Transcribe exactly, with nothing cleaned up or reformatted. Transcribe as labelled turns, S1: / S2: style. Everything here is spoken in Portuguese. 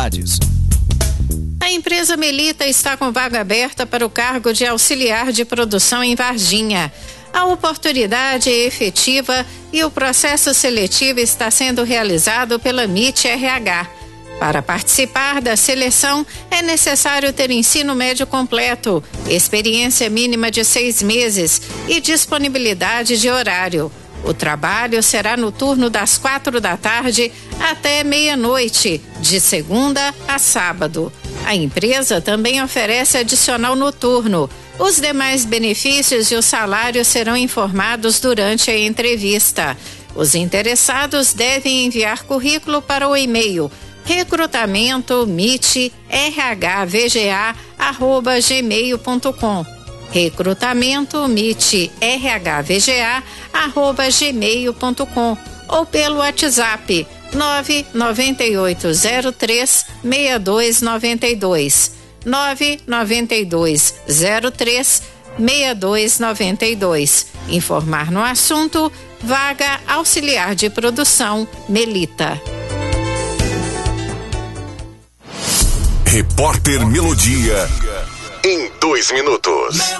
S1: A empresa Melita está com vaga aberta para o cargo de auxiliar de produção em Varginha. A oportunidade é efetiva e o processo seletivo está sendo realizado pela M I T R H. Para participar da seleção, é necessário ter ensino médio completo, experiência mínima de seis meses e disponibilidade de horário. O trabalho será no turno das quatro da tarde até meia-noite, de segunda a sábado. A empresa também oferece adicional noturno. Os demais benefícios e o salário serão informados durante a entrevista. Os interessados devem enviar currículo para o e-mail recrutamento mit rhvga arroba gmail ponto com. recrutamento mit rhvga arroba gmail ponto com ou pelo WhatsApp nove nove oito zero três seis dois nove dois nove nove dois zero três seis dois nove dois. Informar no assunto vaga auxiliar de produção Melita.
S2: Repórter Melodia em dois minutos.